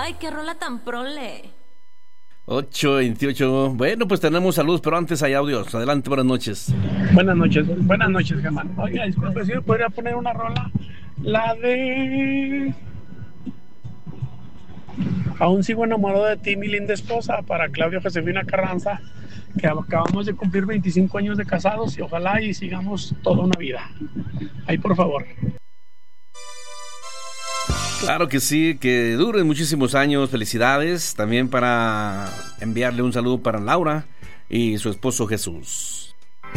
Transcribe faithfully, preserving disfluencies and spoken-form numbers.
Ay, qué rola tan prole. ocho veintiocho. Bueno, pues tenemos saludos, pero antes hay audios. Adelante, buenas noches. Buenas noches, buenas noches, Germán. Oiga, disculpe, si me podría poner una rola. La de... Aún sigo enamorado de ti, mi linda esposa, para Claudio Josefina Carranza, que acabamos de cumplir veinticinco años de casados y ojalá y sigamos toda una vida. Ahí, por favor. Claro que sí, que duren muchísimos años. Felicidades. También para enviarle un saludo para Laura y su esposo Jesús.